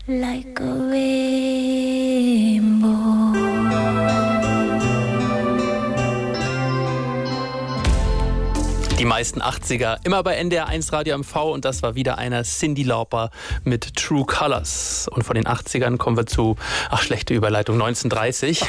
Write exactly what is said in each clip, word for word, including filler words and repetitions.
like a rainbow. Die meisten achtziger, immer bei N D R eins Radio M V, und das war wieder einer Cyndi Lauper mit True Colors. Und von den achtzigern kommen wir zu, ach, schlechte Überleitung, neunzehnhundertdreißig.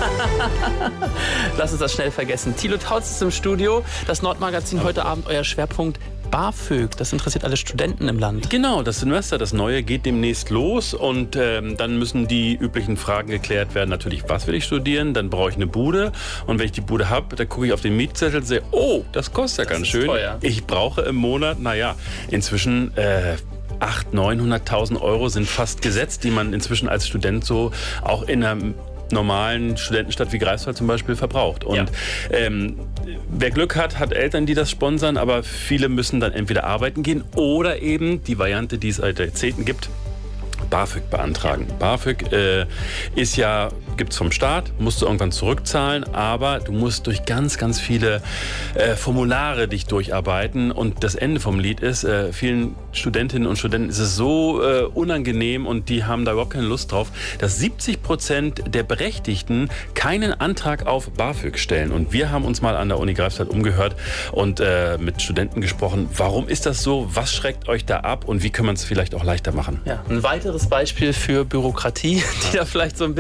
Lass uns das schnell vergessen. Thilo Tautz ist im Studio, das Nordmagazin, heute Abend euer Schwerpunkt BAföG. Das interessiert alle Studenten im Land. Genau, das Semester, das Neue, geht demnächst los und ähm, dann müssen die üblichen Fragen geklärt werden. Natürlich, was will ich studieren? Dann brauche ich eine Bude und wenn ich die Bude habe, dann gucke ich auf den Mietzettel und sehe, oh, das kostet ja ganz schön. Teuer. Ich brauche im Monat, naja, inzwischen äh, achthunderttausend, neunhunderttausend Euro sind fast gesetzt, die man inzwischen als Student so auch in einer normalen Studentenstadt wie Greifswald zum Beispiel verbraucht. Und ja. ähm, wer Glück hat, hat Eltern, die das sponsern, aber viele müssen dann entweder arbeiten gehen oder eben die Variante, die es seit Jahrzehnten gibt, BAföG beantragen. BAföG äh, ist ja, gibt es vom Staat, musst du irgendwann zurückzahlen, aber du musst durch ganz, ganz viele äh, Formulare dich durcharbeiten und das Ende vom Lied ist, äh, vielen Studentinnen und Studenten ist es so äh, unangenehm und die haben da überhaupt keine Lust drauf, dass siebzig Prozent der Berechtigten keinen Antrag auf BAföG stellen. Und wir haben uns mal an der Uni Greifswald umgehört und äh, mit Studenten gesprochen. Warum ist das so? Was schreckt euch da ab und wie können wir es vielleicht auch leichter machen? Ja, ein weiteres Beispiel für Bürokratie, die da vielleicht so ein bisschen